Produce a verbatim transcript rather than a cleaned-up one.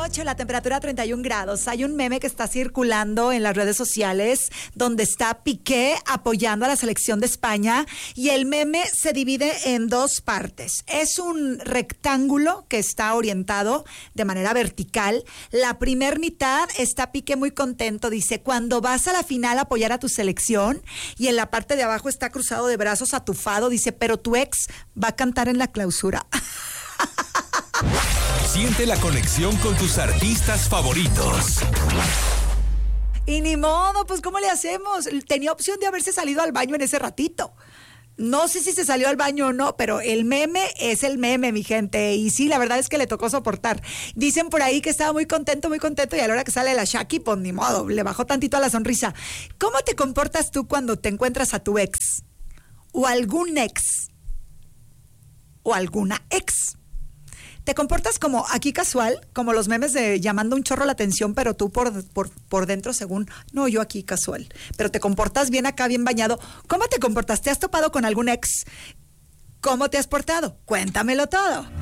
ocho, la temperatura treinta y un grados. Hay un meme que está circulando en las redes sociales donde está Piqué apoyando a la selección de España y el meme se divide en dos partes. Es un rectángulo que está orientado de manera vertical. La primer mitad está Piqué muy contento, dice, cuando vas a la final a apoyar a tu selección, y en la parte de abajo está cruzado de brazos atufado, dice, pero tu ex va a cantar en la clausura. Siente la conexión con tus artistas favoritos. Y ni modo, pues ¿cómo le hacemos? Tenía opción de haberse salido al baño en ese ratito. No sé si se salió al baño o no, pero el meme es el meme, mi gente. Y sí, la verdad es que le tocó soportar. Dicen por ahí que estaba muy contento, muy contento, y a la hora que sale la Shaki, pues ni modo, le bajó tantito a la sonrisa. ¿Cómo te comportas tú cuando te encuentras a tu ex? ¿O algún ex? ¿O alguna ex? ¿Te comportas como aquí casual, como los memes de llamando un chorro la atención, pero tú por, por, por dentro según, no, yo aquí casual, pero te comportas bien acá, bien bañado? ¿Cómo te comportas? ¿Te has topado con algún ex? ¿Cómo te has portado? Cuéntamelo todo.